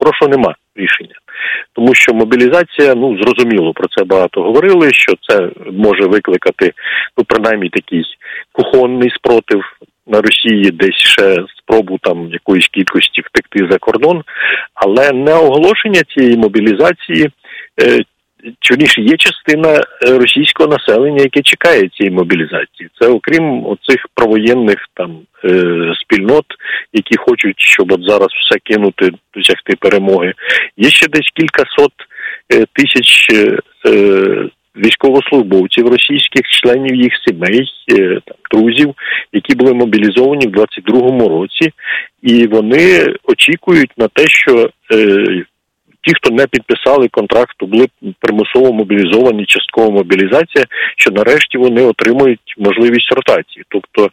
про що нема рішення. Тому що мобілізація, зрозуміло, про це багато говорили, що це може викликати, принаймні такий кухонний спротив на Росії, десь ще спробу там якоїсь кількості втекти за кордон, але не оголошення цієї мобілізації, є частина російського населення, яке чекає цієї мобілізації. Це окрім оцих провоєнних спільнот, які хочуть, щоб от зараз все кинути, досягти перемоги. Є ще десь кількасот тисяч військовослужбовців російських, членів їх сімей, друзів, які були мобілізовані в 22-му році, і вони очікують на те, що ті, хто не підписали контракту, були примусово мобілізовані, часткова мобілізація, що нарешті вони отримують можливість ротації. Тобто,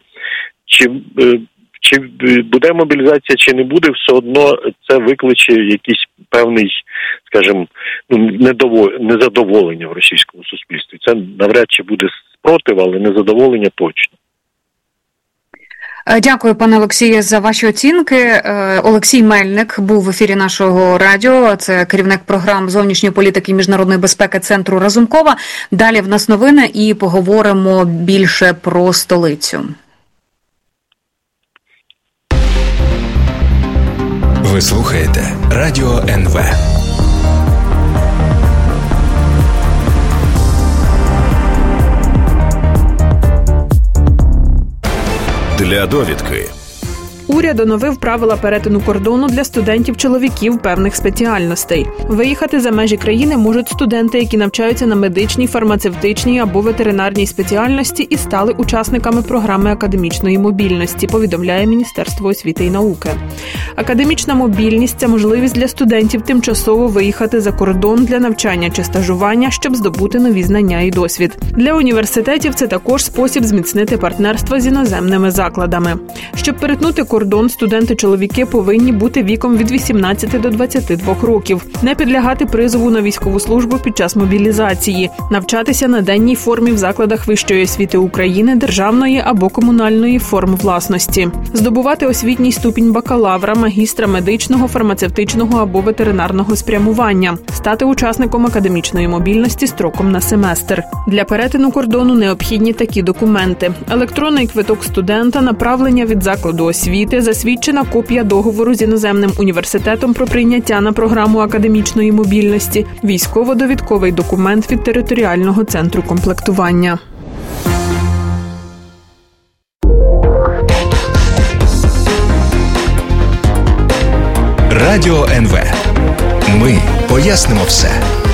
чи буде мобілізація, чи не буде, все одно це викличе якийсь певний, скажімо, незадоволення в російському суспільстві. Це навряд чи буде спротив, але незадоволення точно. Дякую, пане Олексію, за ваші оцінки. Олексій Мельник був в ефірі нашого радіо. Це керівник програм зовнішньої політики і міжнародної безпеки Центру Разумкова. Далі в нас новини і поговоримо більше про столицю. Ви слухаєте Радіо НВ. Для довідки. Уряд оновив правила перетину кордону для студентів-чоловіків певних спеціальностей. Виїхати за межі країни можуть студенти, які навчаються на медичній, фармацевтичній або ветеринарній спеціальності і стали учасниками програми академічної мобільності, повідомляє Міністерство освіти і науки. Академічна мобільність – це можливість для студентів тимчасово виїхати за кордон для навчання чи стажування, щоб здобути нові знання і досвід. Для університетів це також спосіб зміцнити партнерство з іноземними закладами. Щоб перетнути кордон, студенти-чоловіки повинні бути віком від 18 до 22 років, не підлягати призову на військову службу під час мобілізації, навчатися на денній формі в закладах вищої освіти України, державної або комунальної форм власності, здобувати освітній ступінь бакалавра, магістра медичного, фармацевтичного або ветеринарного спрямування, стати учасником академічної мобільності строком на семестр. Для перетину кордону необхідні такі документи: електронний квиток студента, направлення від закладу освіти, засвідчена копія договору з іноземним університетом про прийняття на програму академічної мобільності, військово-довідковий документ від територіального центру комплектування. Радіо НВ. Ми пояснимо все.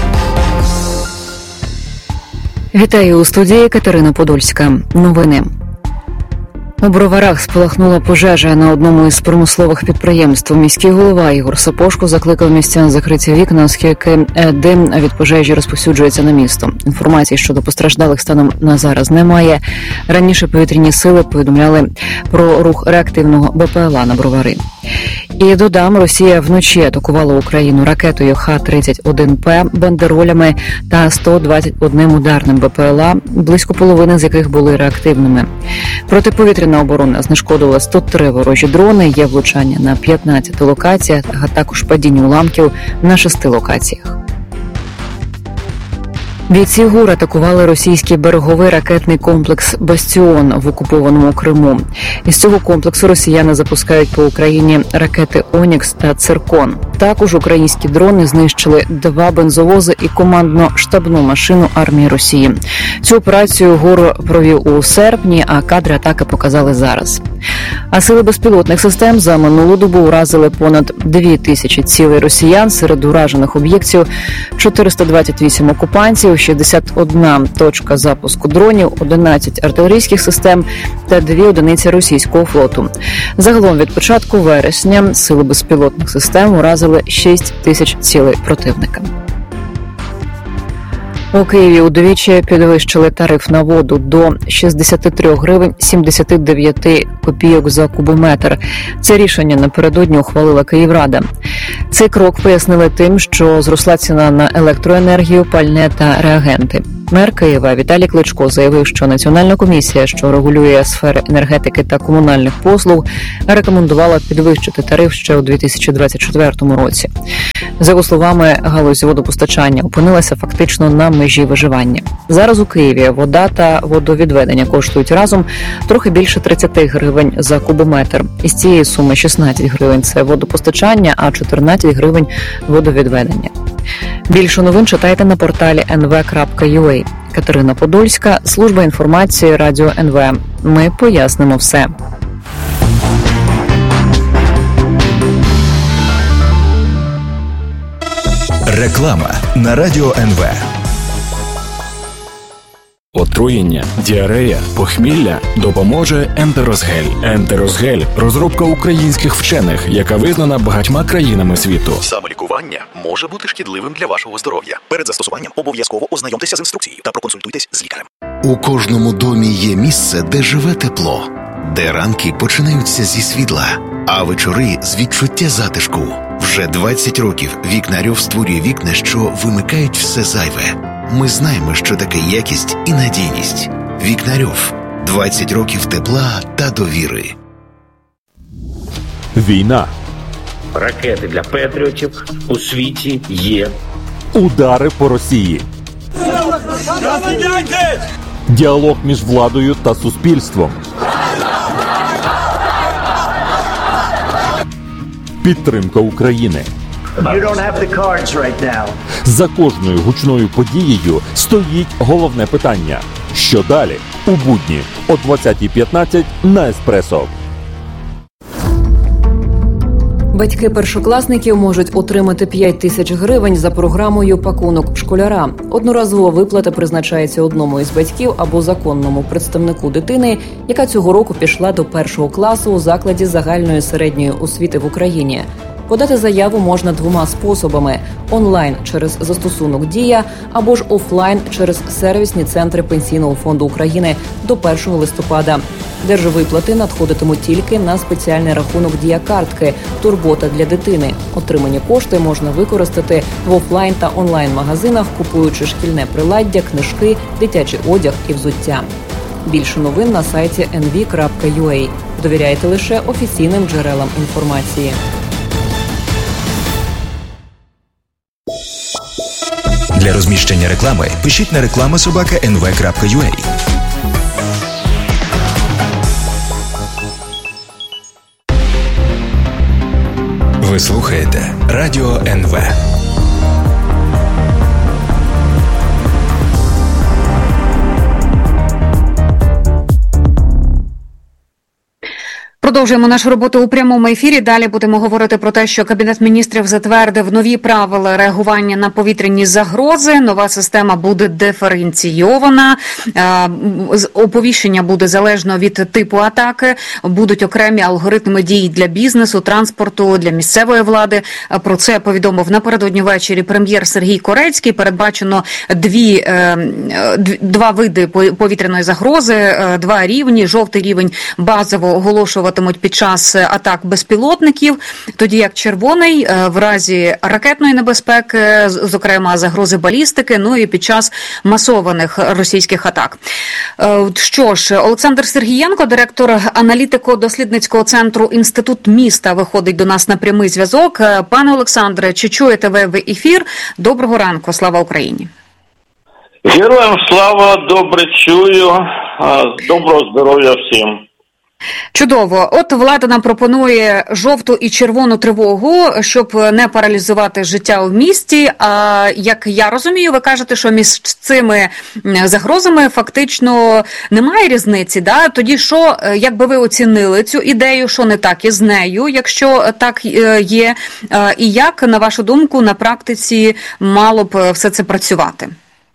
Вітаю у студії Катерина Подольська. Новини. У Броварах спалахнула пожежа на одному із промислових підприємств. Міський голова Ігор Сапожко закликав містян закриті вікна, оскільки дим від пожежі розповсюджується на місто. Інформації щодо постраждалих станом на зараз немає. Раніше повітряні сили повідомляли про рух реактивного БПЛА на Бровари. І додам, Росія вночі атакувала Україну ракетою Х-31П, бандеролями та 121 ударним БПЛА, близько половини з яких були реактивними. Протиповітряна оборона знешкодила 103 ворожі дрони, є влучання на 15 локаціях, а також падіння уламків на 6 локаціях. Бійці ГУР атакували російський береговий ракетний комплекс «Бастіон» в окупованому Криму. Із цього комплексу росіяни запускають по Україні ракети «Онікс» та «Циркон». Також українські дрони знищили 2 бензовози і командно-штабну машину армії Росії. Цю операцію ГУР провів у серпні, а кадри атаки показали зараз. А сили безпілотних систем за минулу добу уразили понад 2000 цілей росіян, серед уражених об'єктів 428 окупантів, 61 точка запуску дронів, 11 артилерійських систем та 2 одиниці російського флоту. Загалом від початку вересня сили безпілотних систем уразили 6 тисяч цілей противника. У Києві удвічі підвищили тариф на воду до 63 гривень 79 копійок за кубометр. Це рішення напередодні ухвалила Київрада. Цей крок пояснили тим, що зросла ціна на електроенергію, пальне та реагенти. Мер Києва Віталій Кличко заявив, що Національна комісія, що регулює сфери енергетики та комунальних послуг, рекомендувала підвищити тариф ще у 2024 році. За його словами, галузь водопостачання опинилася фактично на межі виживання. Зараз у Києві вода та водовідведення коштують разом трохи більше 30 гривень за кубометр. Із цієї суми 16 гривень – це водопостачання, а 14 гривень – водовідведення. Більше новин читайте на порталі nv.ua. Катерина Подольська, служба інформації Радіо НВ. Ми пояснимо все. Реклама на Радіо НВ. Отруєння, діарея, похмілля допоможе Ентерозгель. Ентерозгель – розробка українських вчених, яка визнана багатьма країнами світу. Самолікування може бути шкідливим для вашого здоров'я. Перед застосуванням обов'язково ознайомтеся з інструкцією та проконсультуйтесь з лікарем. У кожному домі є місце, де живе тепло, де ранки починаються зі світла, а вечори з відчуття затишку. Вже 20 років Вікнарьов створює вікна, що вимикають все зайве. Ми знаємо, що таке якість і надійність. Вікнарьов. 20 років тепла та довіри. Війна. Ракети для патріотів у світі є. Удари по Росії. Діалог між владою та суспільством. Підтримка України. За кожною гучною подією стоїть головне питання. Що далі? У будні о 20:15 на Еспресо. Батьки першокласників можуть отримати 5 тисяч гривень за програмою «Пакунок школяра». Одноразова виплата призначається одному із батьків або законному представнику дитини, яка цього року пішла до першого класу у закладі загальної середньої освіти в Україні. Подати заяву можна двома способами – онлайн через застосунок «Дія» або ж офлайн через сервісні центри Пенсійного фонду України до 1 листопада. Держвиплати надходитимуть тільки на спеціальний рахунок «Дія-картки» «Турбота для дитини». Отримані кошти можна використати в офлайн та онлайн-магазинах, купуючи шкільне приладдя, книжки, дитячий одяг і взуття. Більше новин на сайті nv.ua. Довіряйте лише офіційним джерелам інформації. Для розміщення реклами пишіть на reklama@nv.ua. Ви слухаєте Радіо НВ. Продовжуємо нашу роботу у прямому ефірі. Далі будемо говорити про те, що Кабінет міністрів затвердив нові правила реагування на повітряні загрози. Нова система буде диференційована. Оповіщення буде залежно від типу атаки. Будуть окремі алгоритми дій для бізнесу, транспорту, для місцевої влади. Про це повідомив напередодні ввечері прем'єр Сергій Корецький. Передбачено два види повітряної загрози, два рівні. Жовтий рівень базово оголошуватимуть під час атак безпілотників, тоді як червоний в разі ракетної небезпеки, зокрема загрози балістики, ну і під час масованих російських атак. Що ж, Олександр Сергієнко, директор аналітико-дослідницького центру «Інститут міста», виходить до нас на прямий зв'язок. Пане Олександре, чи чуєте ви в ефір? Доброго ранку, слава Україні! Героям слава, добре чую, доброго здоров'я всім. Чудово. От влада нам пропонує жовту і червону тривогу, щоб не паралізувати життя у місті. А як я розумію, ви кажете, що між цими загрозами фактично немає різниці. Да? Тоді що, як би ви оцінили цю ідею, що не так із нею, якщо так є, і як, на вашу думку, на практиці мало б все це працювати?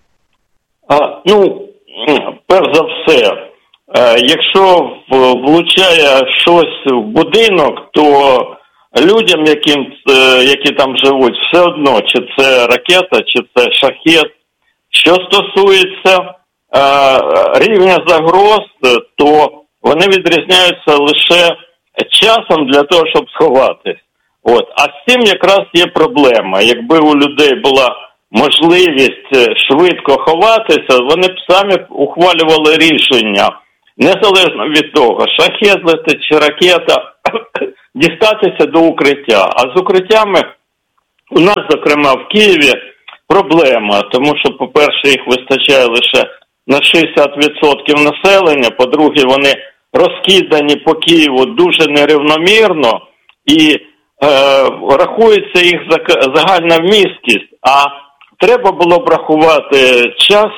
Перш за все, якщо влучає щось в будинок, то людям, які там живуть, все одно, чи це ракета, чи це шахет. Що стосується рівня загроз, то вони відрізняються лише часом для того, щоб сховатись. А з цим якраз є проблема. Якби у людей була можливість швидко ховатися, вони б самі ухвалювали рішення, незалежно від того, шахед летить чи ракета, дістатися до укриття. А з укриттями у нас, зокрема, в Києві проблема, тому що, по-перше, їх вистачає лише на 60% населення, по-друге, вони розкидані по Києву дуже нерівномірно і рахується їх загальна вмісткість, а треба було б рахувати час,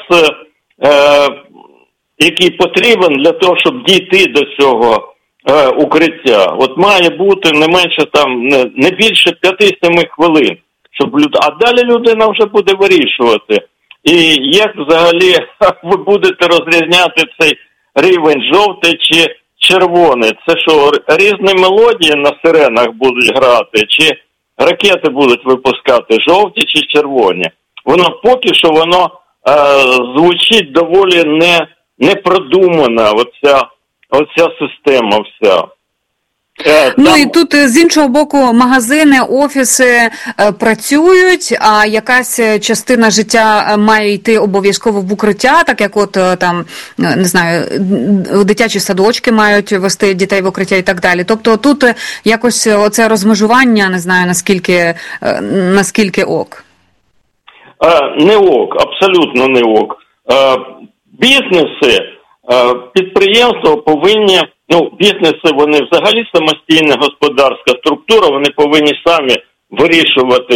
який потрібен для того, щоб дійти до цього укриття. От має бути не менше не більше 5-7 хвилин, щоб а далі людина вже буде вирішувати. І як взагалі ви будете розрізняти цей рівень жовтий чи червоний? Це що, різні мелодії на сиренах будуть грати, чи ракети будуть випускати жовті чи червоні? Воно поки що звучить доволі непродумана оця система вся. Ну і тут з іншого боку магазини, офіси працюють, а якась частина життя має йти обов'язково в укриття, так як от там, не знаю, дитячі садочки мають вести дітей в укриття і так далі. Тобто тут якось оце розмежування, не знаю наскільки ок. Не ок, абсолютно не ок. Бізнеси, підприємства повинні, бізнеси, вони взагалі самостійна господарська структура, вони повинні самі вирішувати,